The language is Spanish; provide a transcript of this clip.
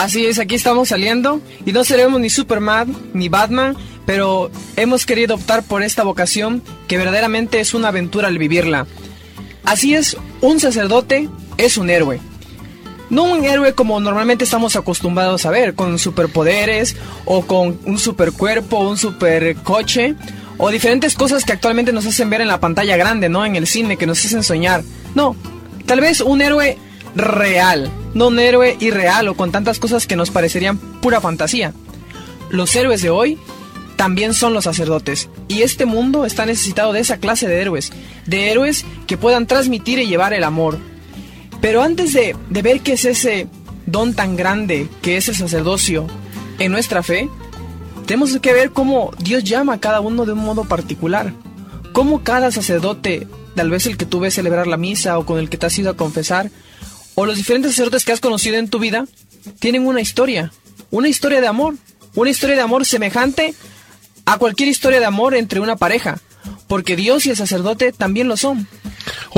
Así es, aquí estamos saliendo y no seremos ni Superman ni Batman, pero hemos querido optar por esta vocación que verdaderamente es una aventura al vivirla. Así es, un sacerdote es un héroe. No un héroe como normalmente estamos acostumbrados a ver, con superpoderes o con un supercuerpo, un supercoche o diferentes cosas que actualmente nos hacen ver en la pantalla grande, ¿no? En el cine, que nos hacen soñar. No, tal vez un héroe real, no un héroe irreal o con tantas cosas que nos parecerían pura fantasía. Los héroes de hoy también son los sacerdotes, y este mundo está necesitado de esa clase de héroes que puedan transmitir y llevar el amor. Pero antes de ver qué es ese don tan grande que es el sacerdocio en nuestra fe, tenemos que ver cómo Dios llama a cada uno de un modo particular. Cómo cada sacerdote, tal vez el que tú ves celebrar la misa o con el que te has ido a confesar, o los diferentes sacerdotes que has conocido en tu vida, tienen una historia de amor. Una historia de amor semejante a cualquier historia de amor entre una pareja, porque Dios y el sacerdote también lo son.